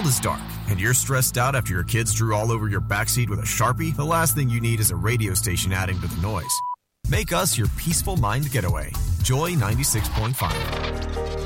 world is dark and you're stressed out after your kids drew all over your backseat with a Sharpie, the last thing you need is a radio station adding to the noise. Make us your peaceful mind getaway. Joy 96.5.